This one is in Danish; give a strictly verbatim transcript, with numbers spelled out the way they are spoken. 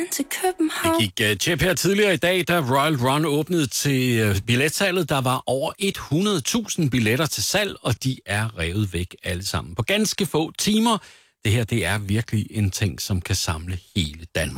igen til København. Det gik uh, tjep her tidligere i dag, da Royal Run åbnede til uh, billetsalget. Der var over hundrede tusind billetter til salg, og de er revet væk alle sammen på ganske få timer. Det her, det er virkelig en ting, som kan samle hele Danmark.